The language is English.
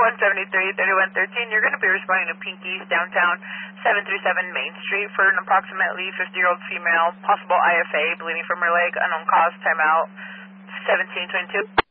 173-3113. You're going to be responding to Pinky's downtown 737 Main Street for an approximately 50-year-old female, possible IFA, bleeding from her leg, unknown cause, timeout 1722.